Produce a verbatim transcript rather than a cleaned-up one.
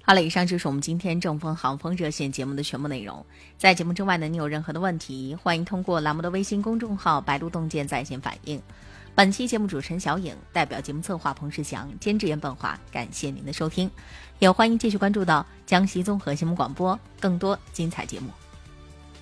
好了，以上就是我们今天正风航风热线节目的全部内容。在节目之外呢，你有任何的问题，欢迎通过栏目的微信公众号白鹿洞见在线反映。本期节目主持人小颖，代表节目策划彭世祥，监制严本华，感谢您的收听，也欢迎继续关注到江西综合新闻广播更多精彩节目。